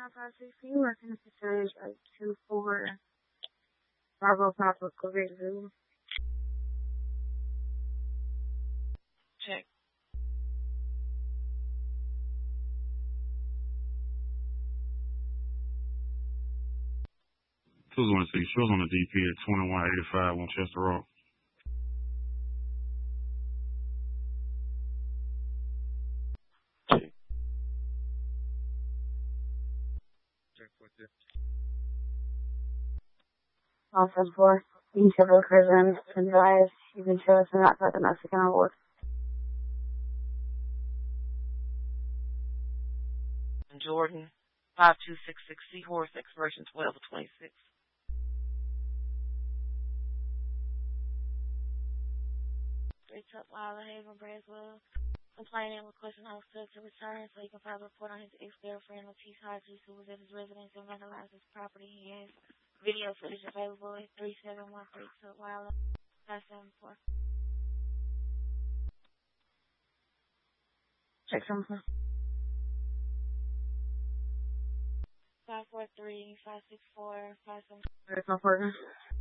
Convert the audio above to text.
560, working the percentage of 24 Bravo Papa Quebec Zoo. Check. Susan C. She was on the DP at 2185 Winchester Road. Also for each of the prisons advised you can show us not for domestic and work. Jordan, 5266 Seahorse, expiration 12/26. Up Lila Haven Braswell, complaining and requesting house to return so he can file a report on his ex-girlfriend, Matisse Hodges, who was at his residence and vandalized his property. He has video footage available at 3713 Lila 574. Check something. 543 564 574. Where's my partner?